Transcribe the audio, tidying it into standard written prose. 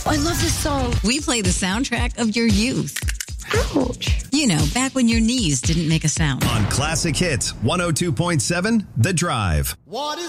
I love this song. We play the soundtrack of your youth. Ouch. You know, back when your knees didn't make a sound. On Classic Hits 102.7 The Drive. What is